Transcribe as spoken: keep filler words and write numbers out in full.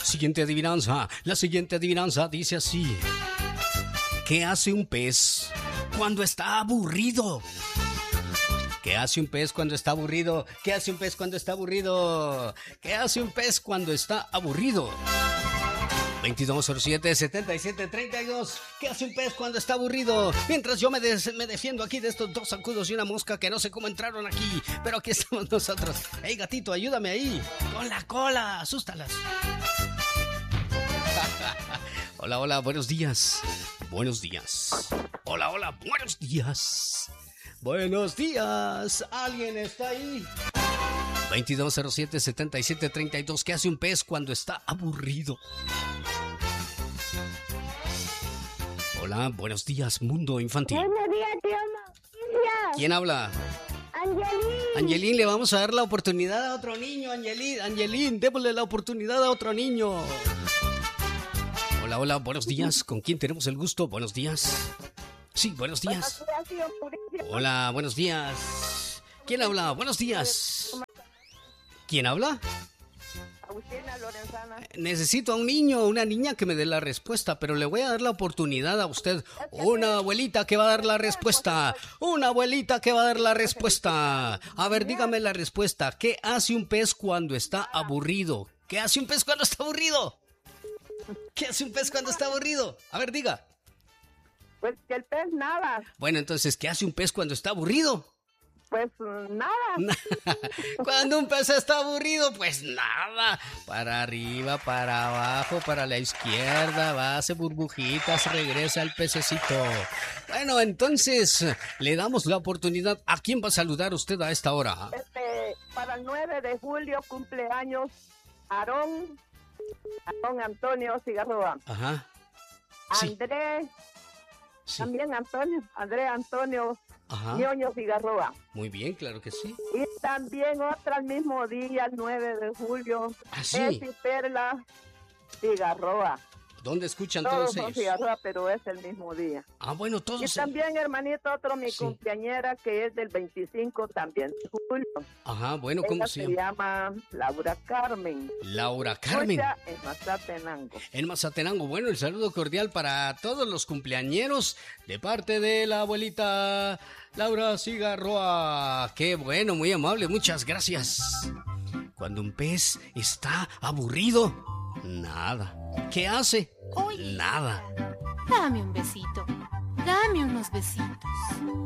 siguiente adivinanza, la siguiente adivinanza dice así. ¿Qué hace un pez cuando está aburrido? ¿Qué hace un pez cuando está aburrido? ¿Qué hace un pez cuando está aburrido? ¿Qué hace un pez cuando está aburrido? veintidós cero siete, setenta y siete treinta y dos. ¿Qué hace un pez cuando está aburrido? Mientras yo me, des, me defiendo aquí de estos dos zancudos y una mosca que no sé cómo entraron aquí, pero aquí estamos nosotros. ¡Ey, gatito, ayúdame ahí! ¡Con la cola! ¡Asústalas! Hola, hola, buenos días. Buenos días. Hola, hola, buenos días. Buenos días. ¿Alguien está ahí? veintidós cero siete, setenta y siete treinta y dos. ¿Qué hace un pez cuando está aburrido? Hola, buenos días, mundo infantil. Buenos días, tío Mauricio. ¿Quién habla? Angelín. Angelín, le vamos a dar la oportunidad a otro niño, Angelín. Angelín, démosle la oportunidad a otro niño. Hola, hola, buenos días. ¿Con quién tenemos el gusto? Buenos días. Sí, buenos días. Buenos días, tío Mauricio. Hola, buenos días. ¿Quién habla? Buenos días. ¿Quién habla? Agustina Lorenzana. Necesito a un niño o una niña que me dé la respuesta, pero le voy a dar la oportunidad a usted. Una abuelita que va a dar la respuesta. Una abuelita que va a dar la respuesta. A ver, dígame la respuesta. ¿Qué hace un pez cuando está aburrido? ¿Qué hace un pez cuando está aburrido? ¿Qué hace un pez cuando está aburrido? A ver, diga. Pues que el pez nada. Bueno, entonces, ¿qué hace un pez cuando está aburrido? Pues nada. Cuando un pez está aburrido, pues nada. Para arriba, para abajo, para la izquierda, va, hace burbujitas, regresa el pececito. Bueno, entonces, le damos la oportunidad. ¿A quién va a saludar usted a esta hora? Este, para el nueve de julio, cumpleaños, Aarón, Aarón Antonio Cigarroa. Ajá. Sí. Andrés, Sí. también Antonio, Andrés Antonio Ajá. Ñoño Cigarroa. Muy bien, claro que sí. Y también otra el mismo día, el nueve de julio, ¿Ah, sí? Esi Perla Cigarroa. ¿Dónde escuchan Todos todos son ellos? Cigarroa, pero es el mismo día. Ah, bueno, todos. Y también, hermanito, otro, mi Sí. cumpleañera, que es del veinticinco también de julio. Ajá, bueno, ¿cómo Ella se se llama? llama Laura Carmen. Laura Carmen. Escucha en Mazatenango. En Mazatenango. Bueno, el saludo cordial para todos los cumpleañeros de parte de la abuelita Laura Cigarroa. Qué bueno, muy amable, muchas gracias. Cuando un pez está aburrido, nada. ¿Qué hace? Oye. Nada. Dame un besito. Dame unos besitos.